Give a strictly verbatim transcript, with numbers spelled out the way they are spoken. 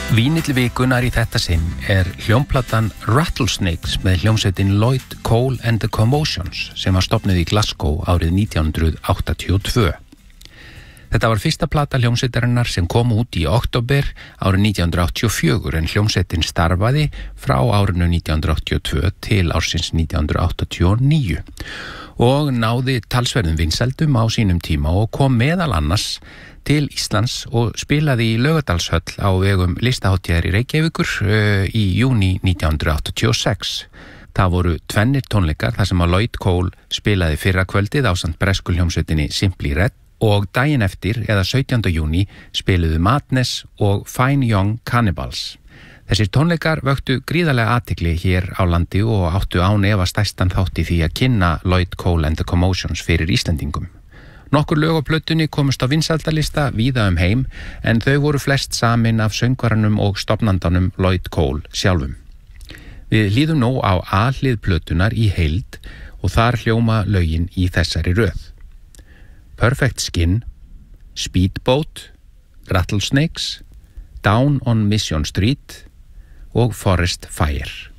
Vínill vikunar í þetta sinn er hljómplatan Rattlesnakes með hljómsveitin Lloyd Cole and the Commotions sem var stofnuð í Glasgow árið nítján hundruð áttatíu og tvö. Þetta var fyrsta plata hljómsveitarinnar sem kom út í október árið nítján hundruð áttatíu og fjögur en hljómsveitin starfaði frá árinu nítján hundruð áttatíu og tvö til ársins nítján hundruð áttatíu og níu og náði talsverðum vinsældum á sínum tíma og kom meðal annars til Íslands og spilaði í Laugardalshöll á vegum listahátíðar í Reykjavíkur uh, í júní nítján hundruð áttatíu og sex. Það voru tvennir tónleikar þar sem að Lloyd Cole spilaði fyrra kvöldið ásamt bresku hljómsveitinni Simply Red og daginn eftir eða sautjánda júní spiluðu Madness og Fine Young Cannibals. Þessir tónleikar vöktu gríðarlega athygli hér á landi og áttu án efa stærstan þátt í því að kynna Lloyd Cole and the Commotions fyrir Íslendingum. Nokkur lög á plötunni komust á vinsældalista víða um heim en þau voru flest samin af söngvaranum og stofnandanum Lloyd Cole sjálfum. Við hlýðum nú á A-hlið plötunar í heild og þar hljóma lögin í þessari röð. Perfect Skin, Speedboat, Rattlesnakes, Down on Mission Street og Forest Fire.